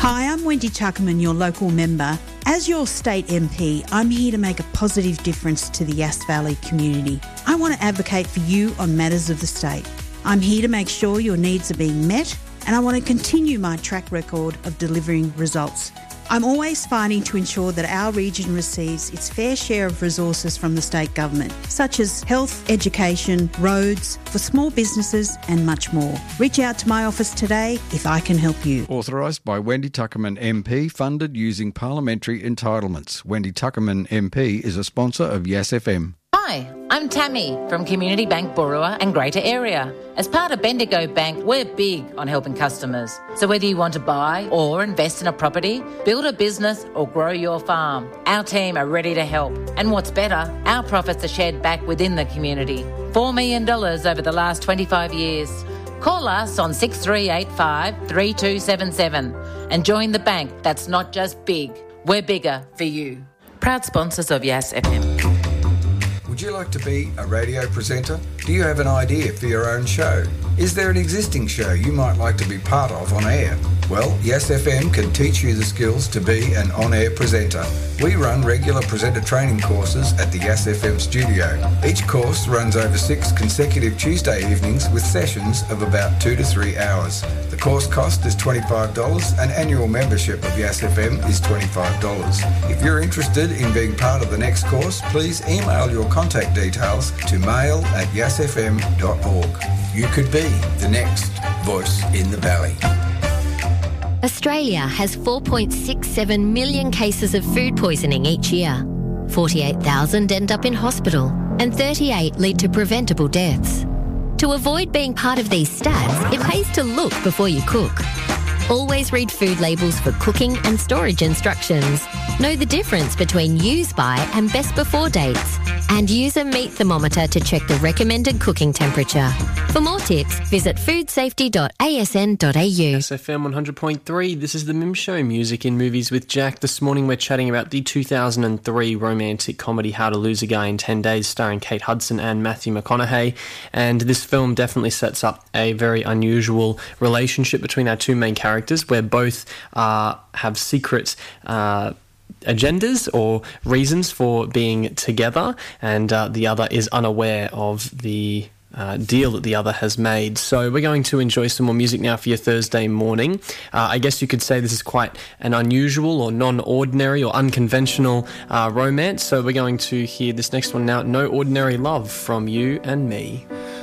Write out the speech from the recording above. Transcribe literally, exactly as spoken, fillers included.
Hi, I'm Wendy Tuckerman, your local member. As your state M P, I'm here to make a positive difference to the Yass Valley community. I want to advocate for you on matters of the state. I'm here to make sure your needs are being met, and I want to continue my track record of delivering results. I'm always fighting to ensure that our region receives its fair share of resources from the state government, such as health, education, roads, for small businesses and much more. Reach out to my office today if I can help you. Authorised by Wendy Tuckerman M P, funded using parliamentary entitlements. Wendy Tuckerman M P is a sponsor of Yass F M. Hi, I'm Tammy from Community Bank Boorowa and Greater Area. As part of Bendigo Bank, we're big on helping customers. So whether you want to buy or invest in a property, build a business or grow your farm, our team are ready to help. And what's better, our profits are shared back within the community. four million dollars over the last twenty-five years. Call us on six three eight five, three two seven seven and join the bank that's not just big, we're bigger for you. Proud sponsors of Yass F M. Would you like to be a radio presenter? Do you have an idea for your own show? Is there an existing show you might like to be part of on air? Well, Yass F M can teach you the skills to be an on-air presenter. We run regular presenter training courses at the Yass F M studio. Each course runs over six consecutive Tuesday evenings with sessions of about two to three hours. The course cost is twenty-five dollars. An annual membership of Yass F M is twenty-five dollars. If you're interested in being part of the next course, please email your contact details to mail at yass f m dot org. You could be the next voice in the valley. Australia has four point six seven million cases of food poisoning each year. forty-eight thousand end up in hospital and thirty-eight lead to preventable deaths. To avoid being part of these stats, it pays to look before you cook. Always read food labels for cooking and storage instructions. Know the difference between use by and best before dates. And use a meat thermometer to check the recommended cooking temperature. For more tips, visit food safety dot a s n dot a u. S F M one hundred point three, this is the Mim Show, Music in Movies with Jack. This morning we're chatting about the two thousand three romantic comedy How to Lose a Guy in ten days, starring Kate Hudson and Matthew McConaughey. And this film definitely sets up a very unusual relationship between our two main characters, where both uh, have secret uh agendas or reasons for being together, and uh, the other is unaware of the uh, deal that the other has made. So we're going to enjoy some more music now for your Thursday morning. Uh, I guess you could say this is quite an unusual or non-ordinary or unconventional uh, romance. So we're going to hear this next one now, No Ordinary Love from You and Me.